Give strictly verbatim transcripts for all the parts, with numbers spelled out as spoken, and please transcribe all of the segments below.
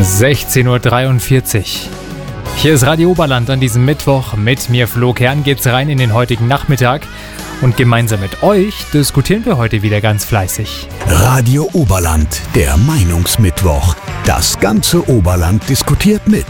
sechzehn Uhr dreiundvierzig. Hier ist Radio Oberland an diesem Mittwoch. Mit mir, Flo Kern, geht's rein in den heutigen Nachmittag. Und gemeinsam mit euch diskutieren wir heute wieder ganz fleißig. Radio Oberland, der Meinungsmittwoch. Das ganze Oberland diskutiert mit.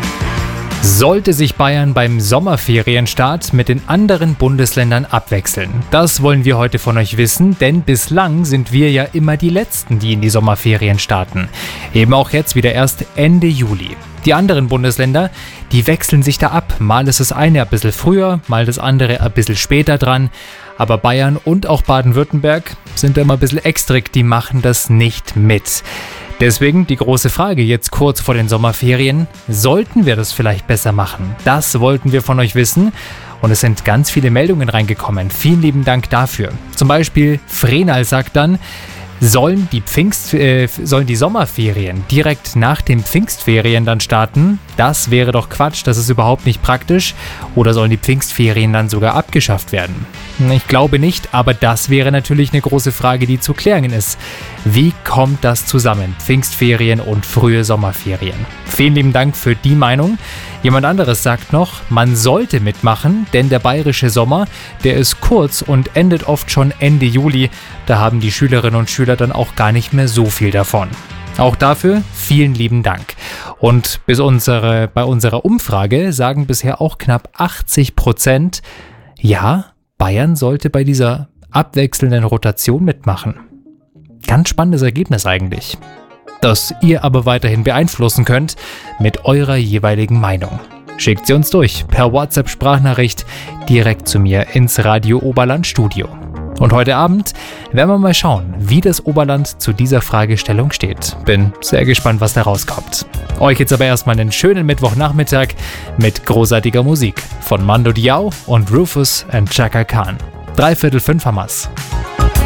Sollte sich Bayern beim Sommerferienstart mit den anderen Bundesländern abwechseln? Das wollen wir heute von euch wissen, denn bislang sind wir ja immer die Letzten, die in die Sommerferien starten. Eben auch jetzt wieder erst Ende Juli. Die anderen Bundesländer, die wechseln sich da ab. Mal ist das eine ein bisschen früher, mal das andere ein bisschen später dran. Aber Bayern und auch Baden-Württemberg sind da immer ein bisschen extrig, die machen das nicht mit. Deswegen die große Frage jetzt kurz vor den Sommerferien, sollten wir das vielleicht besser machen? Das wollten wir von euch wissen und es sind ganz viele Meldungen reingekommen. Vielen lieben Dank dafür. Zum Beispiel Frenal sagt dann, sollen die Pfingst, äh, sollen die Sommerferien direkt nach den Pfingstferien dann starten? Das wäre doch Quatsch, das ist überhaupt nicht praktisch. Oder sollen die Pfingstferien dann sogar abgeschafft werden? Ich glaube nicht, aber das wäre natürlich eine große Frage, die zu klären ist. Wie kommt das zusammen? Pfingstferien und frühe Sommerferien. Vielen lieben Dank für die Meinung. Jemand anderes sagt noch, man sollte mitmachen, denn der bayerische Sommer, der ist kurz und endet oft schon Ende Juli. Da haben die Schülerinnen und Schüler dann auch gar nicht mehr so viel davon. Auch dafür vielen lieben Dank. Und bis unsere, bei unserer Umfrage sagen bisher auch knapp achtzig Prozent, ja, Bayern sollte bei dieser abwechselnden Rotation mitmachen. Ganz spannendes Ergebnis eigentlich. Das ihr aber weiterhin beeinflussen könnt mit eurer jeweiligen Meinung. Schickt sie uns durch per WhatsApp-Sprachnachricht direkt zu mir ins Radio Oberland Studio. Und heute Abend werden wir mal schauen, wie das Oberland zu dieser Fragestellung steht. Bin sehr gespannt, was da rauskommt. Euch jetzt aber erstmal einen schönen Mittwochnachmittag mit großartiger Musik von Mando Diao und Rufus and Chaka Khan. Dreiviertel fünf haben wir's.